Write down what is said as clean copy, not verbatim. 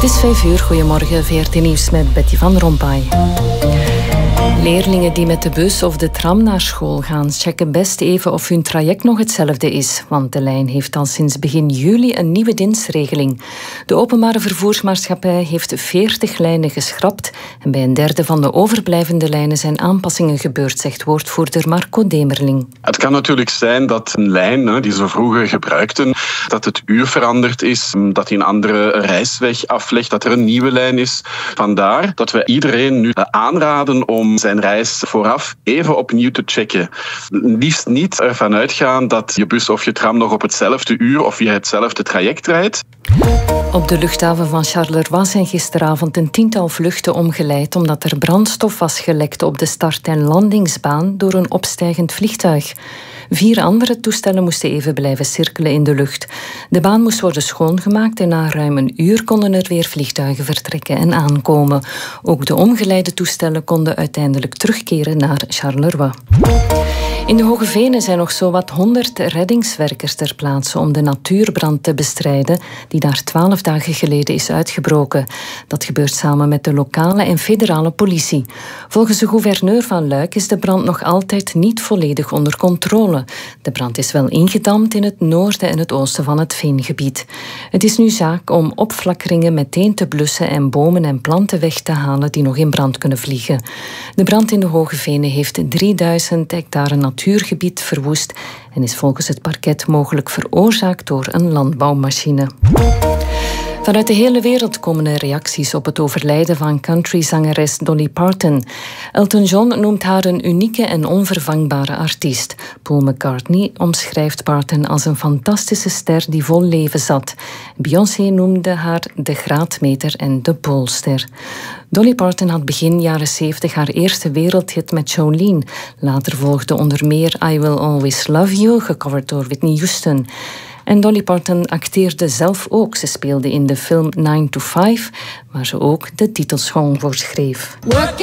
Het is 5 uur. Goedemorgen, VRT Nieuws met Betty van Rompuy. Leerlingen die met de bus of de tram naar school gaan, checken best even of hun traject nog hetzelfde is. Want de lijn heeft al sinds begin juli een nieuwe dienstregeling. De openbare vervoersmaatschappij heeft 40 lijnen geschrapt. En bij een derde van de overblijvende lijnen zijn aanpassingen gebeurd, zegt woordvoerder Marco Demerling. Het kan natuurlijk zijn dat een lijn die ze vroeger gebruikten, dat het uur veranderd is, dat die een andere reisweg aflegt, dat er een nieuwe lijn is. Vandaar dat we iedereen nu aanraden om zijn reis vooraf even opnieuw te checken. Liefst niet ervan uitgaan dat je bus of je tram nog op hetzelfde uur of via hetzelfde traject rijdt. Op de luchthaven van Charleroi zijn gisteravond een 10-tal vluchten omgeleid omdat er brandstof was gelekt op de start- en landingsbaan door een opstijgend vliegtuig. 4 andere toestellen moesten even blijven cirkelen in de lucht. De baan moest worden schoongemaakt en na ruim een uur konden er weer vliegtuigen vertrekken en aankomen. Ook de omgeleide toestellen konden uiteindelijk terugkeren naar Charleroi. In de Hoge Venen zijn nog zowat 100 reddingswerkers ter plaatse om de natuurbrand te bestrijden die daar 12 dagen geleden is uitgebroken. Dat gebeurt samen met de lokale en federale politie. Volgens de gouverneur van Luik is de brand nog altijd niet volledig onder controle. De brand is wel ingedamd in het noorden en het oosten van het veengebied. Het is nu zaak om opflakkeringen meteen te blussen en bomen en planten weg te halen die nog in brand kunnen vliegen. De brand in de Hoge Venen heeft 3000 hectare natuurgebied verwoest en is volgens het parket mogelijk veroorzaakt door een landbouwmachine. Vanuit de hele wereld komen er reacties op het overlijden van countryzangeres Dolly Parton. Elton John noemt haar een unieke en onvervangbare artiest. Paul McCartney omschrijft Parton als een fantastische ster die vol leven zat. Beyoncé noemde haar de graadmeter en de poolster. Dolly Parton had begin jaren 70 haar eerste wereldhit met Jolene. Later volgde onder meer I Will Always Love You, gecoverd door Whitney Houston. En Dolly Parton acteerde zelf ook. Ze speelde in de film 9 to 5, waar ze ook de titelsong voor schreef.